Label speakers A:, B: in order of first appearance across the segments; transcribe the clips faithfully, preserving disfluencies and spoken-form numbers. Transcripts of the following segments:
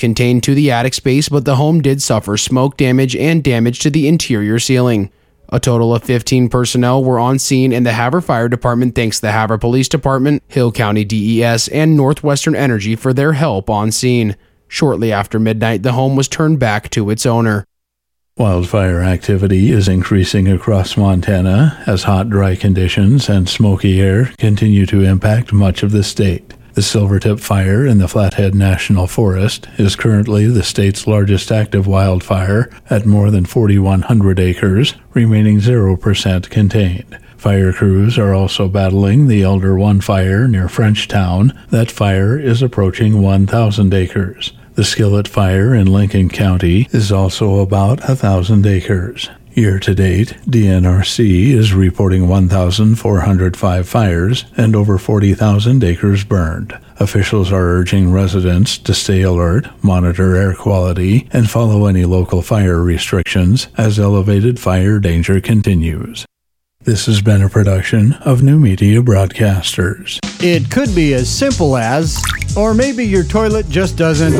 A: contained to the attic space, but the home did suffer smoke damage and damage to the interior ceiling. A total of fifteen personnel were on scene, and the Havre Fire Department thanks the Havre Police Department, Hill County D E S, and Northwestern Energy for their help on scene. Shortly after midnight, the home was turned back to its owner.
B: Wildfire activity is increasing across Montana as hot, dry conditions and smoky air continue to impact much of the state. The Silvertip Fire in the Flathead National Forest is currently the state's largest active wildfire at more than forty-one hundred acres, remaining zero percent contained. Fire crews are also battling the Elder One fire near Frenchtown. That fire is approaching one thousand acres. The Skillet Fire in Lincoln County is also about one thousand acres. Year-to-date, D N R C is reporting one thousand four hundred five fires and over forty thousand acres burned. Officials are urging residents to stay alert, monitor air quality, and follow any local fire restrictions as elevated fire danger continues. This has been a production of New Media Broadcasters.
C: It could be as simple as, or maybe your toilet just doesn't.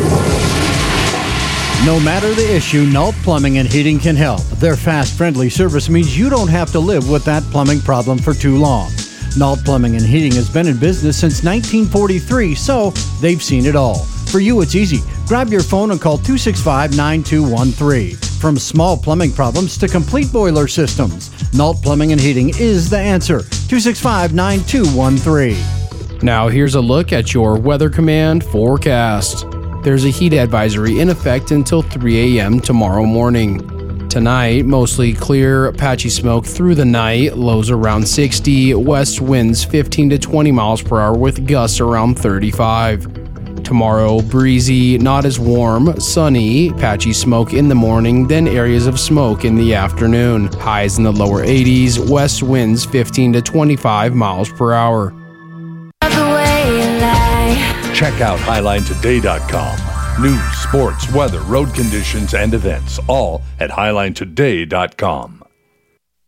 C: No matter the issue, Nault Plumbing and Heating can help. Their fast, friendly service means you don't have to live with that plumbing problem for too long. Nault Plumbing and Heating has been in business since nineteen forty-three, so they've seen it all. For you, it's easy. Grab your phone and call two six five, nine two one three. From small plumbing problems to complete boiler systems, Nault Plumbing and Heating is the answer. two six five, nine two one three.
A: Now here's a look at your Weather Command forecast. There's a heat advisory in effect until three a.m. tomorrow morning. Tonight, mostly clear, patchy smoke through the night, lows around sixty, west winds fifteen to twenty miles per hour with gusts around thirty-five. Tomorrow, breezy, not as warm, sunny, patchy smoke in the morning, then areas of smoke in the afternoon. Highs in the lower eighties, west winds fifteen to twenty-five miles per hour.
D: Check out Highline Today dot com. News, sports, weather, road conditions, and events, all at Highline Today dot com.